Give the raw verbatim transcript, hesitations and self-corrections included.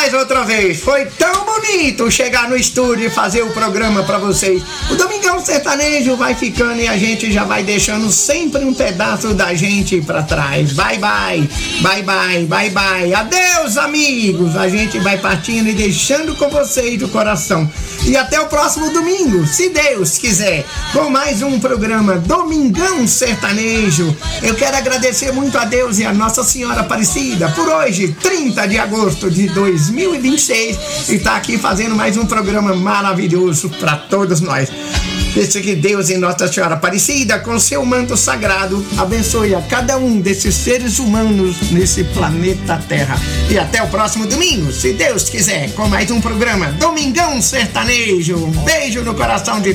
mais outra vez. Foi tão bonito chegar no estúdio e fazer o programa pra vocês. O Domingão Sertanejo vai ficando e a gente já vai deixando sempre um pedaço da gente pra trás. Bye, bye. Bye, bye. Bye, bye. Adeus, amigos. A gente vai partindo e deixando com vocês do coração. E até o próximo domingo, se Deus quiser, com mais um programa Domingão Sertanejo. Eu quero agradecer muito a Deus e a Nossa Senhora Aparecida por hoje, trinta de agosto de dois mil e vinte e seis, e tá aqui fazendo mais um programa maravilhoso para todos nós. Deixa que Deus e Nossa Senhora Aparecida, com seu manto sagrado, abençoe a cada um desses seres humanos nesse planeta Terra. E até o próximo domingo, se Deus quiser, com mais um programa Domingão Sertanejo. Um beijo no coração de